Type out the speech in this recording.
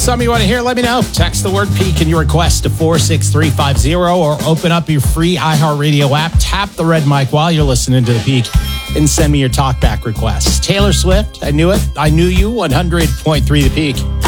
something you want to hear, let me know. Text the word peak and your request to 46350 or open up your free iHeartRadio app. Tap the red mic while you're listening to the peak and send me your talkback requests. Taylor Swift, I Knew It. I Knew You, 100.3 The Peak.